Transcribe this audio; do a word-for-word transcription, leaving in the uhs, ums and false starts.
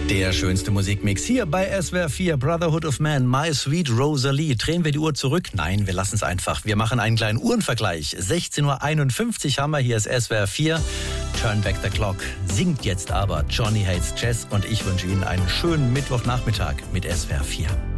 Der schönste Musikmix hier bei S W R vier, Brotherhood of Man, My Sweet Rosalie. Drehen wir die Uhr zurück? Nein, wir lassen es einfach. Wir machen einen kleinen Uhrenvergleich. sechzehn Uhr einundfünfzig haben wir, hier ist S W R vier. Turn Back the Clock. Singt jetzt aber Johnny Hates Jazz und ich wünsche Ihnen einen schönen Mittwochnachmittag mit S W R vier.